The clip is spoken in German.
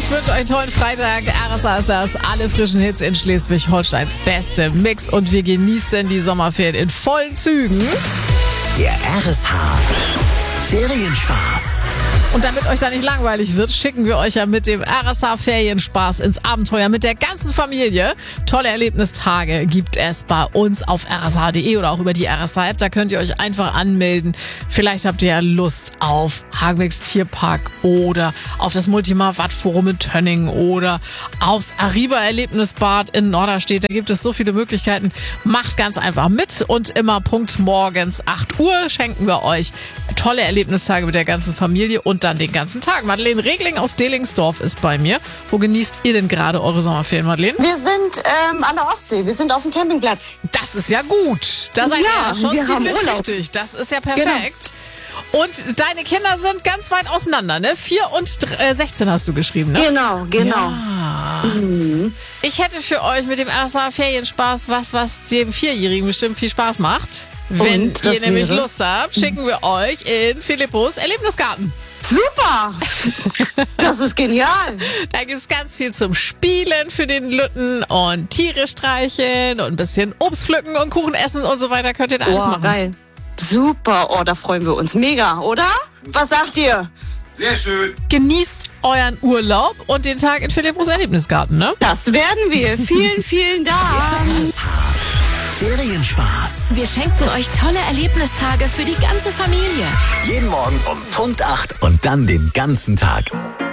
Ich wünsche euch einen tollen Freitag. RSA ist das. Alle frischen Hits in Schleswig-Holsteins beste Mix. Und wir genießen die Sommerferien in vollen Zügen. Der RSH Ferienspaß. Und damit euch da nicht langweilig wird, schicken wir euch ja mit dem RSH Ferienspaß ins Abenteuer mit der ganzen Familie. Tolle Erlebnistage gibt es bei uns auf rsh.de oder auch über die RSH-App. Da könnt ihr euch einfach anmelden. Vielleicht habt ihr ja Lust auf Hagenbecks Tierpark oder auf das Multimar-Watt-Forum in Tönning oder aufs Arriba-Erlebnisbad in Norderstedt. Da gibt es so viele Möglichkeiten. Macht ganz einfach mit und immer Punkt morgens 8 Uhr schenken wir euch tolle Erlebnistage mit der ganzen Familie und dann den ganzen Tag. Madeleine Regling aus Delingsdorf ist bei mir. Wo genießt ihr denn gerade eure Sommerferien, Madeleine? Wir sind an der Ostsee. Wir sind auf dem Campingplatz. Das ist ja gut. Da seid ihr ja schon wir haben ziemlich Urlaub. richtig. Das ist ja perfekt. Und deine Kinder sind ganz weit auseinander, ne? 4 und 16 hast du geschrieben, ne? Genau. Ja. Ich hätte für euch mit dem RSH Ferienspaß was dem Vierjährigen bestimmt viel Spaß macht. Wenn Und das ihr nämlich wäre? Lust habt, schicken wir euch in Philippus Erlebnisgarten. Super. Das ist genial. Da gibt's ganz viel zum Spielen für den Lütten und Tiere streicheln und ein bisschen Obst pflücken und Kuchen essen und so weiter. Könnt ihr da alles machen. Geil. Super. Oh, da freuen wir uns mega, oder? Was sagt ihr? Sehr schön. Genießt euren Urlaub und den Tag in Philippus Erlebnisgarten, ne? Das werden wir. Vielen, vielen Dank. RSH Ferienspaß. Wir schenken euch tolle Erlebnistage für die ganze Familie. Jeden Morgen um Punkt 8 und dann den ganzen Tag.